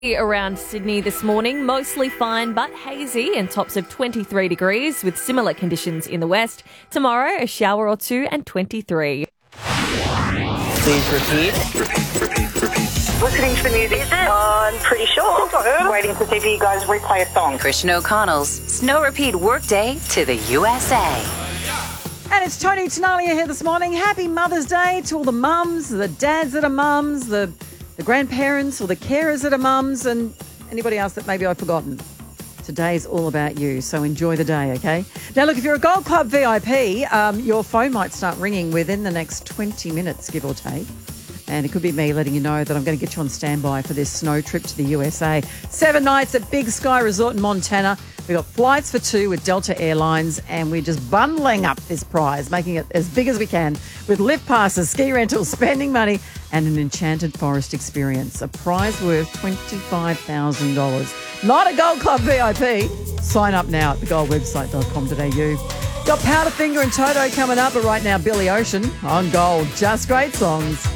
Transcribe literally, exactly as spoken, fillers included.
Around Sydney this morning, mostly fine but hazy and tops of twenty-three degrees with similar conditions in the west. Tomorrow, a shower or two and twenty-three. Please repeat. Listening to the music. Is it? I'm pretty sure. I heard it. Waiting to see if you guys replay a song. Christian O'Connell's Snow Repeat Workday to the U S A. And it's Tony Tenalia here this morning. Happy Mother's Day to all the mums, the dads that are mums, the, the grandparents or the carers that are mums, and anybody else that maybe I've forgotten. Today's all about you, so enjoy the day, okay? Now, look, if you're a Gold Club V I P, um, your phone might start ringing within the next twenty minutes, give or take. And it could be me letting you know that I'm going to get you on standby for this snow trip to the U S A. Seven nights at Big Sky Resort in Montana. We've got flights for two with Delta Airlines, and we're just bundling up this prize, making it as big as we can with lift passes, ski rentals, spending money, and an enchanted forest experience. A prize worth twenty-five thousand dollars. Not a Gold Club V I P. Sign up now at the gold website dot com dot a u. Got Powderfinger and Toto coming up, but right now Billy Ocean on Gold. Just great songs.